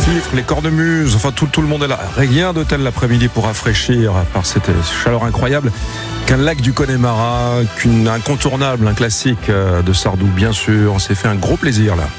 fifres, les cornemuses, enfin tout le monde est là. Rien de tel l'après-midi pour rafraîchir par cette chaleur incroyable qu'un lac du Connemara, qu'un incontournable, un classique de Sardou, bien sûr. On s'est fait un gros plaisir là.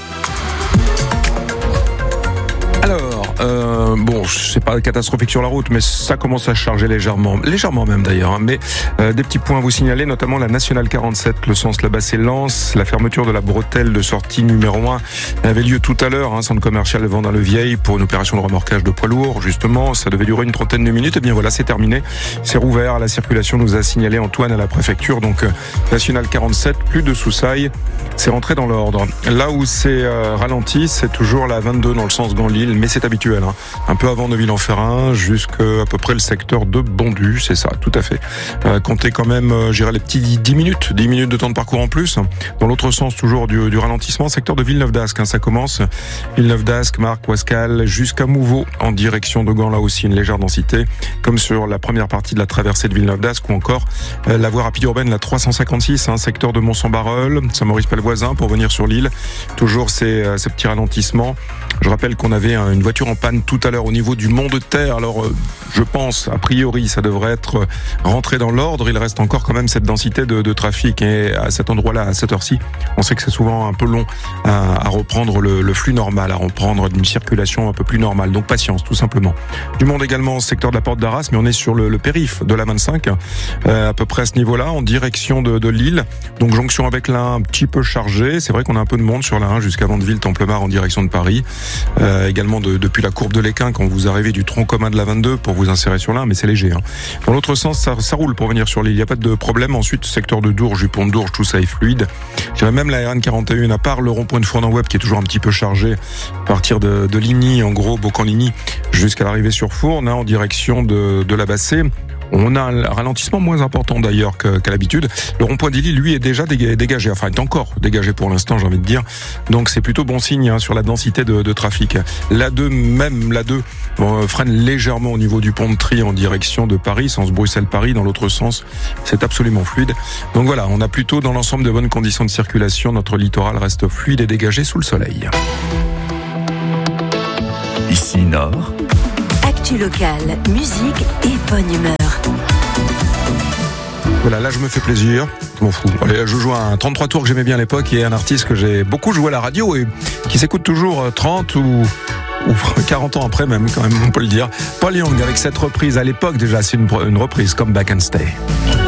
Alors, bon, c'est pas catastrophique sur la route, mais ça commence à charger légèrement même d'ailleurs. Hein. Mais des petits points à vous signaler, notamment la Nationale 47, le sens là-bas c'est Lens. La fermeture de la bretelle de sortie numéro 1 avait lieu tout à l'heure, centre commercial de Vendin-le-Vieil, pour une opération de remorquage de poids lourds. Justement, ça devait durer une trentaine de minutes. Et bien voilà, c'est terminé. C'est rouvert. La circulation nous a signalé Antoine à la préfecture. Donc Nationale 47, plus de Soussailles. C'est rentré dans l'ordre. Là où c'est ralenti, c'est toujours la 22 dans le sens Gand-Lille, mais c'est habituel. Un peu avant Neuville-en-Ferrain, jusqu'à à peu près le secteur de Bondu, c'est ça, tout à fait. Comptez quand même, j'irai les petits 10 minutes de temps de parcours en plus. Dans l'autre sens, toujours du ralentissement, secteur de Villeneuve-d'Ascq. Ça commence Villeneuve-d'Ascq, Marc, Ouascal, jusqu'à Mouveau, en direction de Gand. Là aussi, une légère densité, comme sur la première partie de la traversée de Villeneuve-d'Ascq, ou encore la voie rapide urbaine, la 356, secteur de Mont-Saint-Barreul, Saint-Maurice-Pelvoisin, pour venir sur l'île. Toujours ces petits ralentissements. Je rappelle qu'on avait une voiture en panne tout à l'heure au niveau du Mont de Terre. Alors, je pense, a priori, ça devrait être rentré dans l'ordre. Il reste encore quand même cette densité de trafic. Et à cet endroit-là, à cette heure-ci, on sait que c'est souvent un peu long à reprendre le flux normal, à reprendre une circulation un peu plus normale. Donc, patience, tout simplement. Du monde également au secteur de la Porte d'Arras, mais on est sur le périph' de la 25, à peu près à ce niveau-là, en direction de Lille. Donc, jonction avec la 1 un petit peu chargée. C'est vrai qu'on a un peu de monde sur la 1 jusqu'à Vandeville-Templemar en direction de Paris. Également depuis la courbe de l'Équin quand vous arrivez du tronc commun de la 22 pour vous insérer sur l'Ain, mais c'est léger. Dans l'autre sens, ça roule pour venir sur l'île, il n'y a pas de problème. Ensuite, secteur de Dourges, du pont de Dourges, tout ça est fluide. J'irais même la RN 41, à part le rond-point de Fournan-Web qui est toujours un petit peu chargé, à partir de Ligny, en gros, Beaucamp-Ligny, jusqu'à l'arrivée sur Fournes, en direction de la Bassée. On a un ralentissement moins important d'ailleurs qu'à l'habitude. Le rond-point d'Illy, lui, est déjà dégagé. Enfin, est encore dégagé pour l'instant, j'ai envie de dire. Donc, c'est plutôt bon signe sur la densité de trafic. L'A2 freine légèrement au niveau du pont de Trie en direction de Paris, sens Bruxelles-Paris. Dans l'autre sens, c'est absolument fluide. Donc voilà, on a plutôt dans l'ensemble de bonnes conditions de circulation. Notre littoral reste fluide et dégagé sous le soleil. Ici Nord. Actu locale, musique et bonne humeur. Voilà, là je me fais plaisir, je m'en fous. Allez, je joue un 33 tours que j'aimais bien à l'époque et un artiste que j'ai beaucoup joué à la radio et qui s'écoute toujours 30 ou 40 ans après même, quand même, on peut le dire. Paul Young avec cette reprise à l'époque déjà, c'est une reprise, Come Back and Stay.